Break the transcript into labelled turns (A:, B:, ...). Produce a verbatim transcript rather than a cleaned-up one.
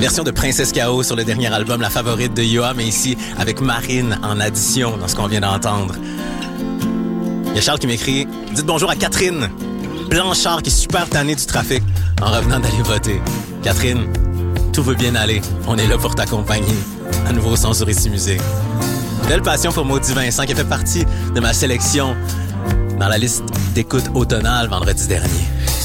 A: Version de Princesse K O sur le dernier album, la favorite de Yoa, mais ici avec Marine en addition dans ce qu'on vient d'entendre. Il y a Charles qui m'écrit « Dites bonjour à Catherine Blanchard qui est super tannée du trafic en revenant d'aller voter. Catherine, tout veut bien aller. On est là pour t'accompagner. À nouveau sans sur Ici Musée. » Belle passion pour Maudit Vincent qui a fait partie de ma sélection dans la liste d'écoute automnale vendredi dernier.